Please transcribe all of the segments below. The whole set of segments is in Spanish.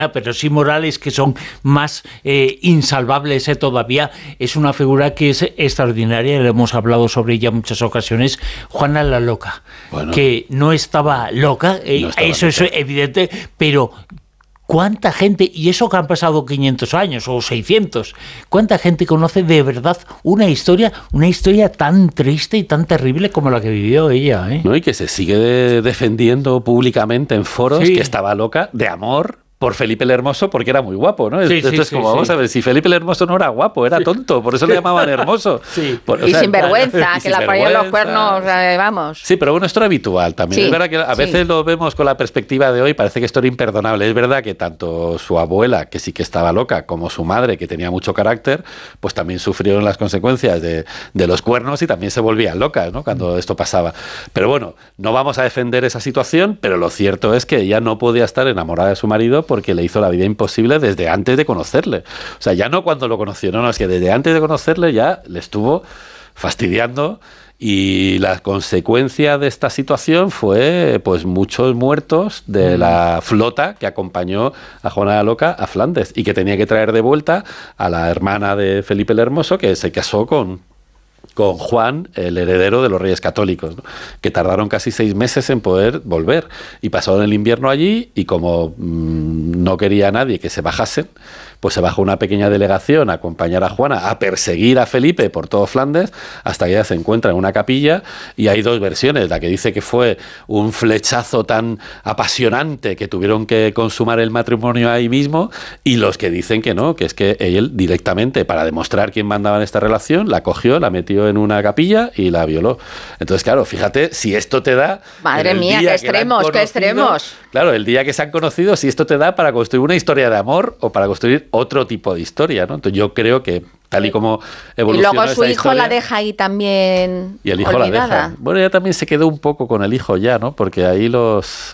pero sí Morales, que son más insalvables todavía. Es una figura que es extraordinaria, le hemos hablado sobre ella en muchas ocasiones. Juana la Loca, que no estaba loca, eso es evidente, pero ¿cuánta gente, y eso que han pasado 500 años o 600, cuánta gente conoce de verdad una historia tan triste y tan terrible como la que vivió ella? No, y que se sigue defendiendo públicamente en foros que estaba loca de amor por Felipe el Hermoso porque era muy guapo, ¿no? Entonces, vamos a ver, si Felipe el Hermoso no era guapo, era tonto, por eso le llamaban hermoso. Y sinvergüenza, que la ponían los cuernos, vamos. Sí, pero bueno, esto era habitual también. Es verdad que a veces lo vemos con la perspectiva de hoy, parece que esto era imperdonable. Es verdad que tanto su abuela, que sí que estaba loca, como su madre, que tenía mucho carácter, pues también sufrieron las consecuencias de los cuernos y también se volvían locas, ¿no? Cuando esto pasaba. Pero bueno, no vamos a defender esa situación, pero lo cierto es que ella no podía estar enamorada de su marido porque le hizo la vida imposible desde antes de conocerle. O sea, ya no cuando lo conoció, no, es que desde antes de conocerle ya le estuvo fastidiando, y la consecuencia de esta situación fue pues muchos muertos de la flota que acompañó a Juana la Loca a Flandes y que tenía que traer de vuelta a la hermana de Felipe el Hermoso, que se casó con Juan, el heredero de los Reyes Católicos, ¿no? Que tardaron casi 6 meses en poder volver y pasaron el invierno allí, y como no quería nadie que se bajasen, pues se bajó una pequeña delegación a acompañar a Juana, a perseguir a Felipe por todo Flandes, hasta que ella se encuentra en una capilla, y hay 2 versiones, la que dice que fue un flechazo tan apasionante que tuvieron que consumar el matrimonio ahí mismo, y los que dicen que no, que es que él directamente, para demostrar quién mandaba en esta relación, la cogió, la metió en una capilla y la violó. Entonces, claro, fíjate, si esto te da... Madre mía, qué extremos, qué extremos. Claro, el día que se han conocido, si esto te da para construir una historia de amor o para construir otro tipo de historia, ¿no? Entonces yo creo que tal y como evoluciona. Y luego su hijo historia, la deja ahí también. Y el hijo olvidada. la deja. Bueno, ella también se quedó un poco con el hijo ya, ¿no? Porque ahí los...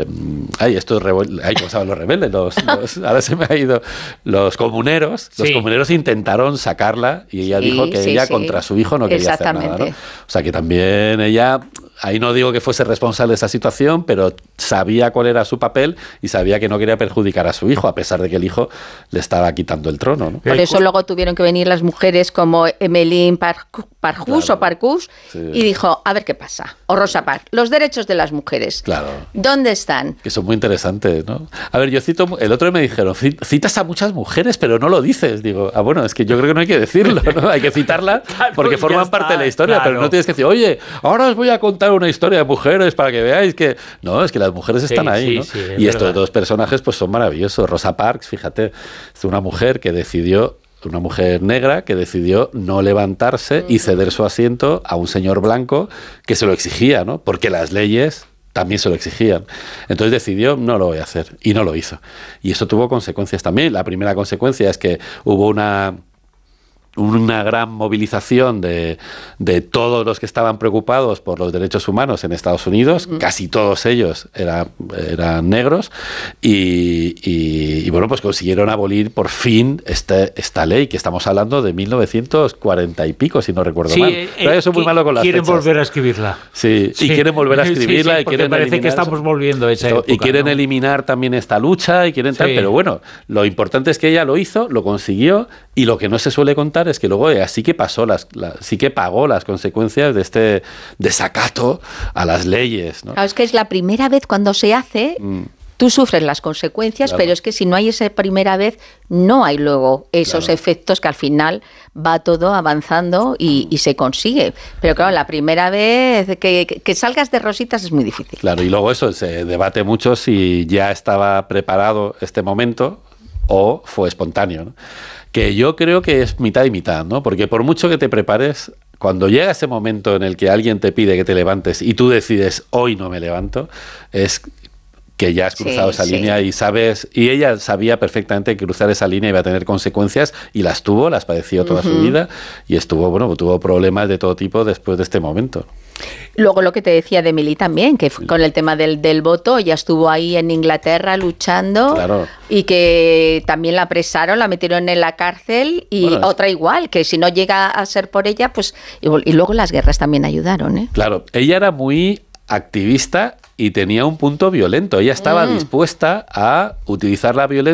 estos ¿cómo se llaman los rebeldes? Ahora se me ha ido. Los comuneros. Los comuneros intentaron sacarla y ella dijo que ella contra su hijo no quería hacer nada, ¿no? O sea que también ella... Ahí no digo que fuese responsable de esa situación, pero sabía cuál era su papel y sabía que no quería perjudicar a su hijo, a pesar de que el hijo le estaba quitando el trono, ¿no? Por eso luego tuvieron que venir las mujeres como Emmeline Parkhurst, y dijo, a ver qué pasa. O Rosa Parks, los derechos de las mujeres. Claro. ¿Dónde están? Que son muy interesantes, ¿no? A ver, yo cito, el otro día me dijeron, citas a muchas mujeres, pero no lo dices. Digo, bueno, es que yo creo que no hay que decirlo, ¿no? Hay que citarla porque forman parte de la historia, pero no tienes que decir, oye, ahora os voy a contar una historia de mujeres para que veáis que... No, es que las mujeres están ahí, ¿no? Y estos 2 personajes pues son maravillosos. Rosa Parks, fíjate, es una mujer que decidió... Una mujer negra que decidió no levantarse y ceder su asiento a un señor blanco que se lo exigía, ¿no? Porque las leyes también se lo exigían. Entonces decidió, no lo voy a hacer, y no lo hizo. Y eso tuvo consecuencias también. La primera consecuencia es que hubo una gran movilización de todos los que estaban preocupados por los derechos humanos en Estados Unidos, casi todos ellos eran negros, y bueno, pues consiguieron abolir por fin esta ley, que estamos hablando de 1940 y pico, si no recuerdo mal. Yo soy muy malo con las quieren fechas. Volver a escribirla. Sí, y quieren volver a escribirla, y quieren parece que estamos volviendo a esa época, y quieren eliminar también esta lucha, y quieren tal, pero bueno, lo importante es que ella lo hizo, lo consiguió, y lo que no se suele contar es que luego sí que sí que pagó las consecuencias de este desacato a las leyes, ¿no? Claro, es que es la primera vez cuando se hace, tú sufres las consecuencias, pero es que si no hay esa primera vez, no hay luego esos efectos que al final va todo avanzando y se consigue. Pero claro, la primera vez que salgas de rositas es muy difícil. Claro, y luego eso, se debate mucho si ya estaba preparado este momento o fue espontáneo, ¿no? Que yo creo que es mitad y mitad, ¿no? Porque por mucho que te prepares, cuando llega ese momento en el que alguien te pide que te levantes y tú decides, hoy no me levanto, es que ya has cruzado esa línea y sabes, y ella sabía perfectamente que cruzar esa línea iba a tener consecuencias, y las padeció toda su vida, y tuvo problemas de todo tipo después de este momento. Luego lo que te decía de Emily también, que con el tema del voto, ya estuvo ahí en Inglaterra luchando, y que también la apresaron, la metieron en la cárcel, y otra igual, que si no llega a ser por ella, pues... Y luego las guerras también ayudaron, ¿eh? Claro, ella era muy activista y tenía un punto violento. Ella estaba dispuesta a utilizar la violencia